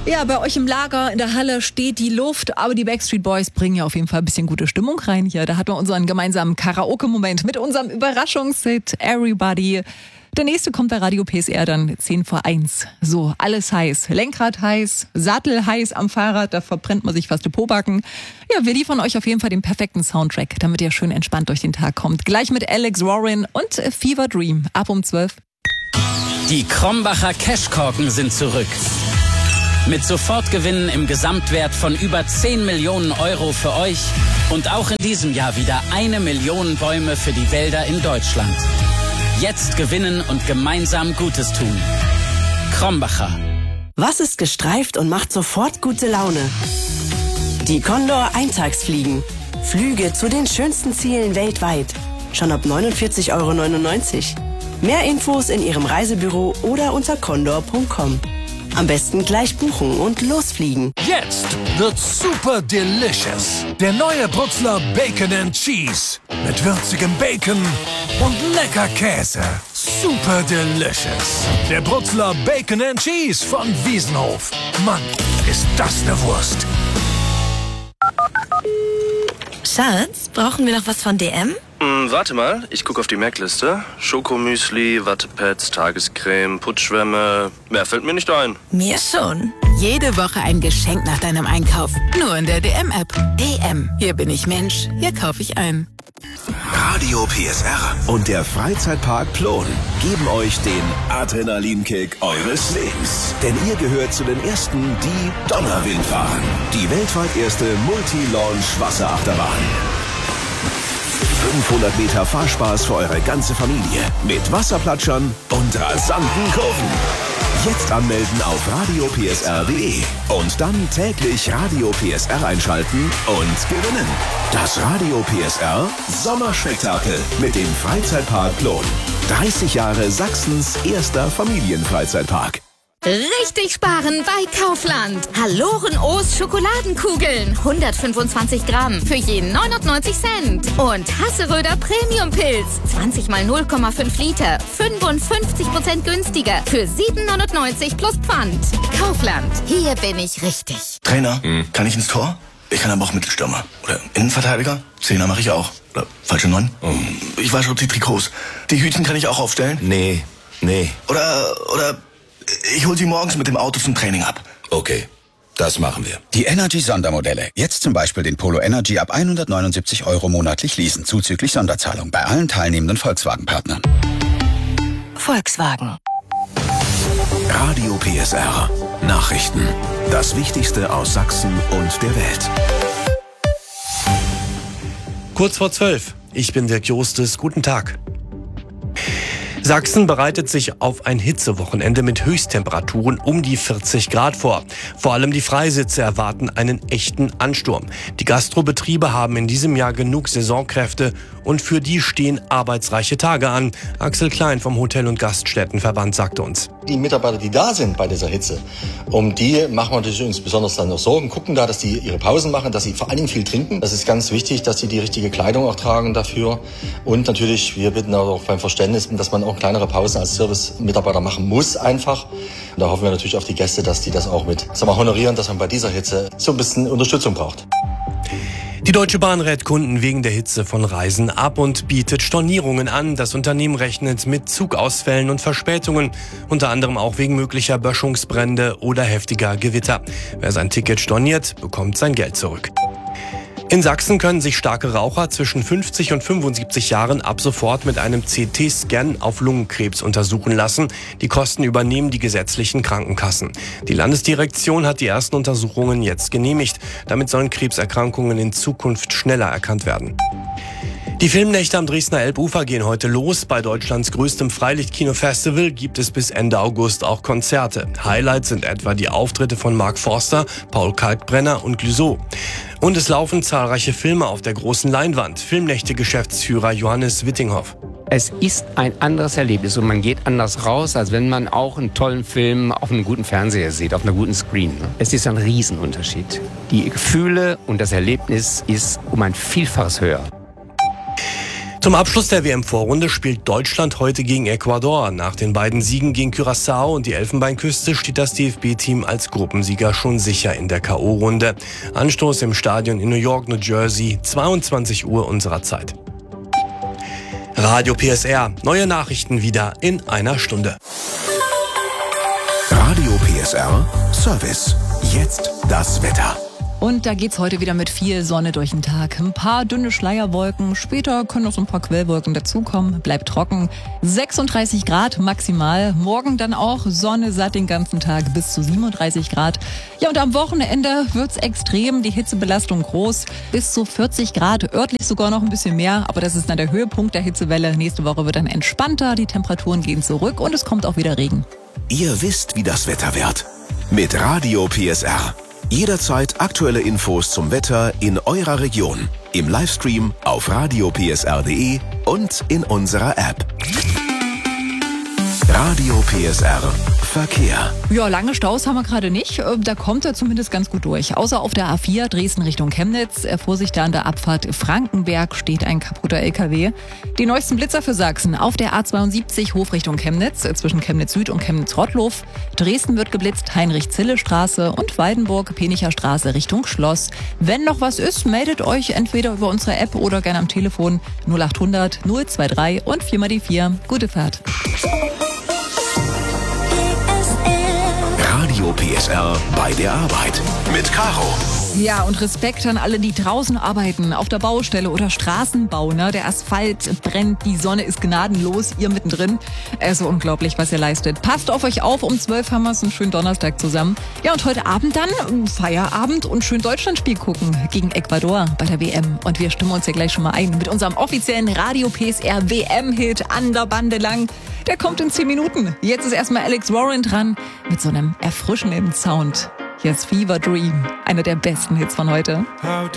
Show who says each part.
Speaker 1: Ja, bei euch im Lager, in der Halle steht die Luft, aber die Backstreet Boys bringen ja auf jeden Fall ein bisschen gute Stimmung rein hier. Da hatten wir unseren gemeinsamen Karaoke-Moment mit unserem Überraschungshit Everybody. Der nächste kommt bei Radio PSR dann 10 vor 1. So, alles heiß. Lenkrad heiß, Sattel heiß am Fahrrad, da verbrennt man sich fast die Pobacken. Ja, wir liefern euch auf jeden Fall den perfekten Soundtrack, damit ihr schön entspannt durch den Tag kommt. Gleich mit Alex Warren und Fever Dream ab um 12.
Speaker 2: Die Krombacher Cashkorken sind zurück. Mit Sofortgewinnen im Gesamtwert von über 10 Millionen Euro für euch und auch in diesem Jahr wieder 1 Million Bäume für die Wälder in Deutschland. Jetzt gewinnen und gemeinsam Gutes tun. Krombacher.
Speaker 3: Was ist gestreift und macht sofort gute Laune? Die Condor Eintagsfliegen. Flüge zu den schönsten Zielen weltweit. Schon ab 49,99 €. Mehr Infos in Ihrem Reisebüro oder unter condor.com. Am besten gleich buchen und losfliegen.
Speaker 4: Jetzt wird's super delicious. Der neue Brutzler Bacon and Cheese. Mit würzigem Bacon und lecker Käse. Super delicious. Der Brutzler Bacon and Cheese von Wiesenhof. Mann, ist das eine Wurst.
Speaker 3: Schatz, brauchen wir noch was von DM?
Speaker 5: Warte mal, ich gucke auf die Merkliste. Schokomüsli, Wattepads, Tagescreme, Putzschwämme. Mehr fällt mir nicht ein.
Speaker 3: Mir schon.
Speaker 6: Jede Woche ein Geschenk nach deinem Einkauf. Nur in der DM-App. DM. Hier bin ich Mensch. Hier kaufe ich ein.
Speaker 7: Radio PSR und der Freizeitpark Plon geben euch den Adrenalinkick eures Lebens. Denn ihr gehört zu den Ersten, die Donnerwind fahren. Die weltweit erste Multi-Launch-Wasserachterbahn. 500 Meter Fahrspaß für eure ganze Familie mit Wasserplatschern und rasanten Kurven. Jetzt anmelden auf radiopsr.de und dann täglich Radio PSR einschalten und gewinnen. Das Radio PSR Sommerspektakel mit dem Freizeitpark Plon. 30 Jahre Sachsens erster Familienfreizeitpark.
Speaker 8: Richtig sparen bei Kaufland. Hallorenoos Schokoladenkugeln. 125 Gramm für jeden 99 Cent. Und Hasseröder Premium-Pilz. 20 mal 0,5 Liter. 55% günstiger. Für 7,99 plus Pfand. Kaufland. Hier bin ich richtig.
Speaker 9: Trainer, kann ich ins Tor? Ich kann aber auch Mittelstürmer. Oder Innenverteidiger? Zehner mache ich auch. Oder falsche 9? Ich weiß schon, die Trikots. Die Hütchen kann ich auch aufstellen?
Speaker 7: Nee.
Speaker 9: Oder ich hol sie morgens mit dem Auto zum Training ab.
Speaker 7: Okay, das machen wir.
Speaker 10: Die Energy-Sondermodelle. Jetzt zum Beispiel den Polo Energy ab 179 € monatlich leasen, zuzüglich Sonderzahlung bei allen teilnehmenden Volkswagen-Partnern.
Speaker 3: Volkswagen.
Speaker 7: Radio PSR. Nachrichten. Das Wichtigste aus Sachsen und der Welt.
Speaker 11: Kurz vor 12. Ich bin Dirk Jostes. Guten Tag. Sachsen bereitet sich auf ein Hitzewochenende mit Höchsttemperaturen um die 40 Grad vor. Vor allem die Freisitze erwarten einen echten Ansturm. Die Gastrobetriebe haben in diesem Jahr genug Saisonkräfte und für die stehen arbeitsreiche Tage an. Axel Klein vom Hotel- und Gaststättenverband sagte uns.
Speaker 12: Die Mitarbeiter, die da sind bei dieser Hitze, um die machen wir natürlich uns besonders dann noch Sorgen, gucken da, dass die ihre Pausen machen, dass sie vor allen Dingen viel trinken. Das ist ganz wichtig, dass sie die richtige Kleidung auch tragen dafür. Und natürlich, wir bitten auch beim Verständnis, dass man auch kleinere Pausen als Service-Mitarbeiter machen muss einfach. Und da hoffen wir natürlich auf die Gäste, dass die das auch mit honorieren, dass man bei dieser Hitze so ein bisschen Unterstützung braucht.
Speaker 11: Die Deutsche Bahn rät Kunden wegen der Hitze von Reisen ab und bietet Stornierungen an. Das Unternehmen rechnet mit Zugausfällen und Verspätungen, unter anderem auch wegen möglicher Böschungsbrände oder heftiger Gewitter. Wer sein Ticket storniert, bekommt sein Geld zurück. In Sachsen können sich starke Raucher zwischen 50 und 75 Jahren ab sofort mit einem CT-Scan auf Lungenkrebs untersuchen lassen. Die Kosten übernehmen die gesetzlichen Krankenkassen. Die Landesdirektion hat die ersten Untersuchungen jetzt genehmigt. Damit sollen Krebserkrankungen in Zukunft schneller erkannt werden. Die Filmnächte am Dresdner Elbufer gehen heute los. Bei Deutschlands größtem Freilichtkino-Festival gibt es bis Ende August auch Konzerte. Highlights sind etwa die Auftritte von Mark Forster, Paul Kalkbrenner und Clouseau. Und es laufen zahlreiche Filme auf der großen Leinwand. Filmnächte-Geschäftsführer Johannes Wittinghoff.
Speaker 13: Es ist ein anderes Erlebnis und man geht anders raus, als wenn man auch einen tollen Film auf einem guten Fernseher sieht, auf einer guten Screen. Es ist ein Riesenunterschied. Die Gefühle und das Erlebnis ist um ein Vielfaches höher.
Speaker 11: Zum Abschluss der WM-Vorrunde spielt Deutschland heute gegen Ecuador. Nach den beiden Siegen gegen Curaçao und die Elfenbeinküste steht das DFB-Team als Gruppensieger schon sicher in der K.O.-Runde. Anstoß im Stadion in New York, New Jersey, 22 Uhr unserer Zeit. Radio PSR, neue Nachrichten wieder in einer Stunde.
Speaker 7: Radio PSR Service. Jetzt das Wetter.
Speaker 1: Und da geht's heute wieder mit viel Sonne durch den Tag. Ein paar dünne Schleierwolken. Später können noch so ein paar Quellwolken dazukommen. Bleibt trocken. 36 Grad maximal. Morgen dann auch Sonne satt den ganzen Tag bis zu 37 Grad. Ja, und am Wochenende wird's extrem. Die Hitzebelastung groß. Bis zu 40 Grad. Örtlich sogar noch ein bisschen mehr. Aber das ist dann der Höhepunkt der Hitzewelle. Nächste Woche wird dann entspannter. Die Temperaturen gehen zurück und es kommt auch wieder Regen.
Speaker 7: Ihr wisst, wie das Wetter wird. Mit Radio PSR. Jederzeit aktuelle Infos zum Wetter in eurer Region. Im Livestream auf radiopsr.de und in unserer App. Radio PSR Verkehr.
Speaker 1: Ja, lange Staus haben wir gerade nicht. Da kommt er zumindest ganz gut durch. Außer auf der A4 Dresden Richtung Chemnitz. Vorsicht da an der Abfahrt Frankenberg steht ein kaputter LKW. Die neuesten Blitzer für Sachsen. Auf der A72 Hof Richtung Chemnitz, zwischen Chemnitz Süd und Chemnitz-Rottlof. Dresden wird geblitzt, Heinrich-Zille-Straße und Waldenburg-Penicher Straße Richtung Schloss. Wenn noch was ist, meldet euch entweder über unsere App oder gerne am Telefon 0800 023 und 4 mal die 4. Gute Fahrt.
Speaker 7: Radio PSR bei der Arbeit mit Caro.
Speaker 1: Ja, und Respekt an alle, die draußen arbeiten, auf der Baustelle oder Straßenbau. Ne? Der Asphalt brennt, die Sonne ist gnadenlos, ihr mittendrin. So unglaublich, was ihr leistet. Passt auf euch auf, um 12 haben wir es einen schönen Donnerstag zusammen. Ja, und heute Abend dann Feierabend und schön Deutschlandspiel gucken gegen Ecuador bei der WM. Und wir stimmen uns ja gleich schon mal ein mit unserem offiziellen Radio PSR WM-Hit an der Bande lang. Der kommt in 10 Minuten. Jetzt ist erstmal Alex Warren dran mit so einem erfrischenden Sound. Hier ist Fever Dream, einer der besten Hits von heute.
Speaker 14: How